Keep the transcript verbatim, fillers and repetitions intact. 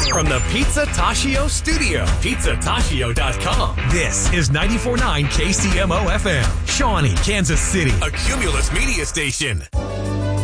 From the Pizza Tashio studio, pizza tashio dot com. This is ninety-four point nine K C M O F M, Shawnee, Kansas City, a Cumulus media station.